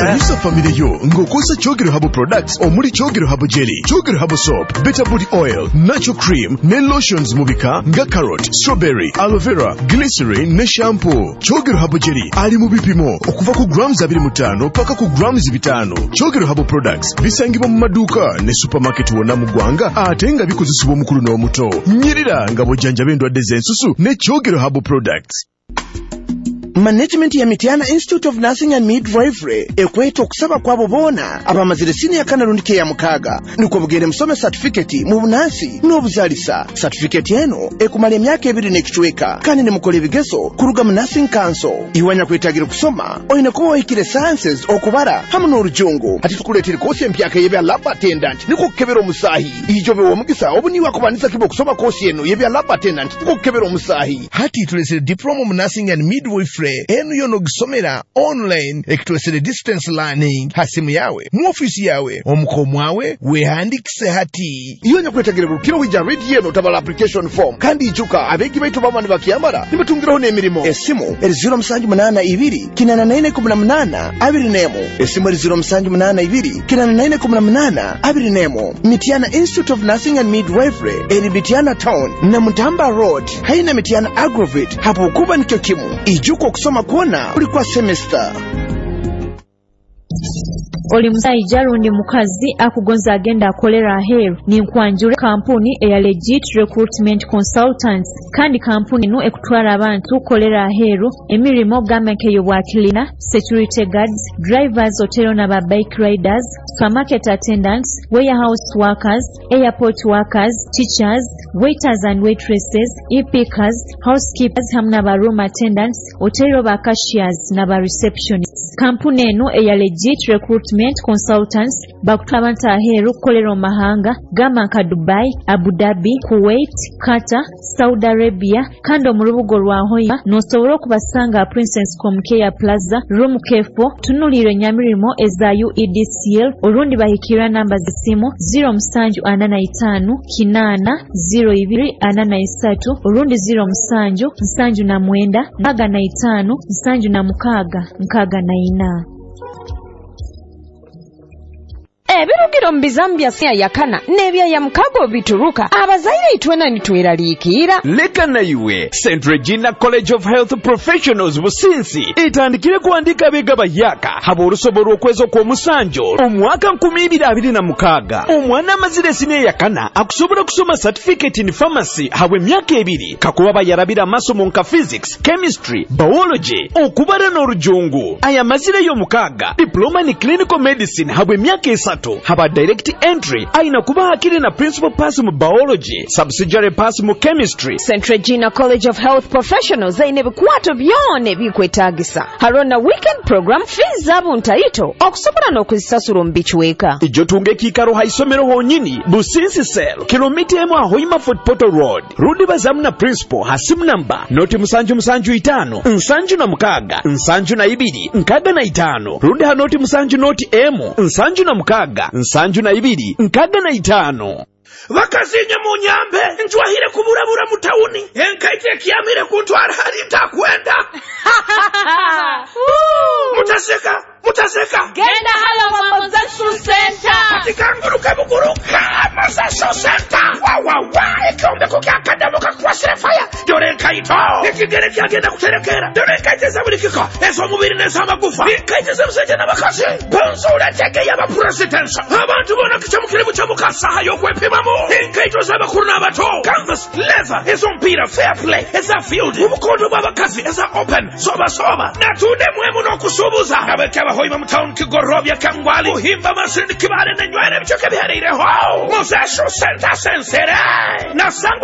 Sanyusa family yo ngokosa Chogero Herbal Products omuli Chogero Herbal Jelly, Chogero Herbal Soap, Better Body Oil, Natural Cream, ne lotions mubika nga carrot, strawberry, aloe vera, glycerin ne shampoo. Chogero Herbal Jelly ali mu bipimo okuva ku grams 25 paka ku grams 5. Chogero Herbal Products bisangibwa mu maduuka ne supermarket wonna mu ggwanga ate nga bikozesebwa omukulu n'omuto. Nyirira nga bojjanjaba endwadde z'ensusu ne Chogero Herbal Products. Management ya Mityana Institute of Nursing and Midwifery ekweta okusaba kwabo boona abamazire senior kanalundi ke ya mukaga niko bugere musome certificate mu bunansi n'obuzalisa. Certificate eno ekumala emyaka 2 n'ekitweka kandi ne mukole bigezo kuruga mu Nursing Council. Iwanya kwetagira kusoma oyina kuba oyikire sciences okubara hamu n'orujungu. Ati tukuleetera kosi empyaka y'ebya lab attendant niko kukebera omusahi ijobe w'omugisa obuniwa kubanisa kibo kusoma kosi eno y'ebya lab attendant niko kukebera omusahi. Hati tulesere diploma mu Nursing and Midwifery enu yono gisomera online ekitwesere distance learning hasimu yawe mu office yawe omukomwawe wehandikise hati. Iyonya kwetagira rukiro wija read yeno tabala application form kandi ijuka abegi baitu bamani bakiyamara nibatungiraho n'emirimo. Esimu 0782 kinana 28 esimu 0782 kinana 28 Mityana Institute of Nursing and Midwifery eri Mityana Town na Mutamba Road haina Mityana Aggravate hapo kuba nikyo kimu ijuko kusoma kuona ulikuwa semester. Oli musajja lundi mukazi akugonza agenda akolera aheru ni nkwanjura kampuni eya Legit Recruitment Consultants kandi kampuni eno ekutwala abantu kolera aheru emirimo gamenkeyo bwa cleaner, security guards, drivers, hotel na ba bike riders, supermarket attendants, warehouse workers, airport workers, teachers, waiters and waitresses, e-pickers, housekeepers hamna ba room attendants, hotel ba cashiers na ba receptionists. Kampuni eno eya Legit Recruitment Consultants bakutwala abantu aheru kolera omahanga gamanka Dubai, Abu Dhabi, Kuwait, Qatar, Saudi Arabia kandi mu rubugo rwa Hoya nosobola okubasanga Princess Comcare Plaza room K4 tunulire nyamirimo eza UEDCL orundi bahikira namba zisimu 0785 kinana 0283 orundi 07 79 45 76 Ebirugiro mbizambya siya yakana nebya ya mkago bituruka abazaire itwena nitweraliikira leka na iwe St. Regina College of Health Professionals businsi itandikire kuandika bega bayaka habo urusoboro okwezo kwa musanjo omwaka 2026 omwana amazire sine yakana akusobora kusoma certificate in pharmacy hawe myaka 2 kakuba bayarabira masomo nka physics, chemistry, biology okubara n'orujungu aya mazire yo mukaga diploma in clinical medicine hawe myaka 3 haba direct entry aina kuba hakiri na principal pass mu biology, subsidiary pass mu chemistry. St. Regina College of Health Professionals zaine bikwato byone bikwetagisa harona weekend program fees zabo ntaito okusobola n'okuzisasula mbichweka ijo tunge kikaro haisomero honyini businsi sel kilomita emu ahoima Fort Portal Road rudi bazamu na principal hasimu namba noti musanju 5 nsanju na mukaga nsanju na 2 nkaga na 5 rudi hanoti musanju noti emu nsanju na mukaga nsanju na 2 nkaga na 5 Wakazinye munyambe njwahire kuburabura mutauni enkaite kiamire kuntwara hari ntakwenda. Mutaseka genda hala wa Mazashu Center katika nguruka Mazashu Center wa ekombe kukiakadamuka kwa serefaya dore nkaito ikigere kyagenda kuterekera dore nkaite zabirikika ezo mubiri neza magufa nkaite zabusejja n'abakazi bonzo uratege yaba president abantu bona kicamukire bucamuka saha yo kwepimamo nkaito zabakuru n'abato canvas leather ezo mpira fair play eza field ubukondo bw'abakazi eza open soba natude mwemu no kusubuza abekaba hoima mu town kigorobya kangwali uhimba masindi kibare na nywere bicoke biharire ho Mazashu Center sensere na sangu